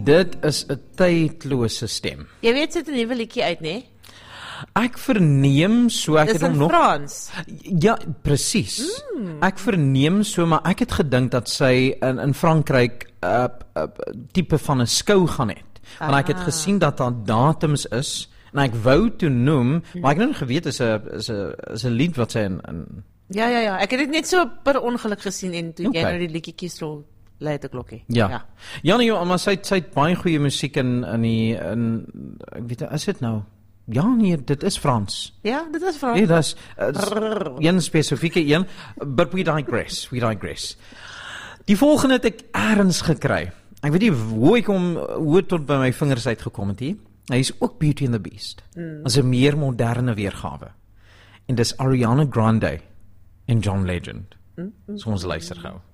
Dit is 'n tydlose stem. Jy weet, sit 'n nuwe liedjie uit, né? Ek verneem so, ek Dis het hom in nog... Frans. Ja, presies. Ek verneem so, maar ek het gedink dat sy in Frankryk tipe van 'n skou gaan het. Want ek het gesien dat daar datums is, en ek wou toe noem, maar ek het nog geweet is 'n lied wat sy in Ja. Ek het dit net so per ongeluk gesien en toe jy Okay. nou die liedjie kies, so lei dit 'n klokkie. Ja, nee, maar sy het baie goeie musiek in ek weet, is dit nou? Ja, nee, dit is Frans. Ja, dit is Frans. Nee, dis een spesifieke een, but we digress. Die volgende het ek ergens gekry. Ek weet nie hoe het tot by my vingers uitgekom het hier. Hy is ook Beauty and the Beast. As 'n meer moderne weergawe. En dis Ariana Grande en John Legend. So ons luister gou.